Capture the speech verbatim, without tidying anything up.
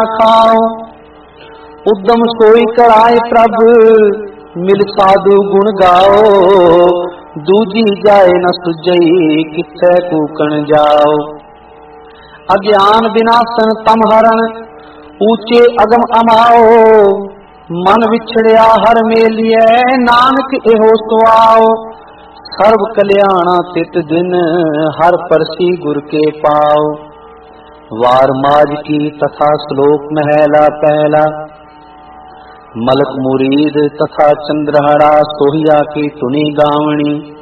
खाओ। उद्यम सोई कराए प्रभ मिल साधु गुण गाओ। दूजी जाए न सुजई किथे कूकण जाओ। अज्ञान विनाशन तम हरण ऊंचे अगम अमाओ। मन विछड़िया हर मेलिए नानक एहो सुआओ। सर्व कल्याणा तित दिन हर परसी गुर के पाओ। वार माज की तथा श्लोक महला पहला। मलक मुरीद तथा चंद्रहरा सोहिया की तुनी गावणी।